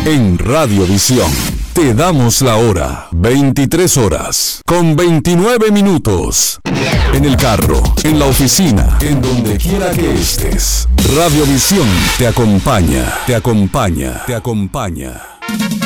En Radiovisión te damos la hora, 23 horas, con 29 minutos. En el carro, en la oficina, en donde quiera que estés. Radiovisión te acompaña, te acompaña, te acompaña.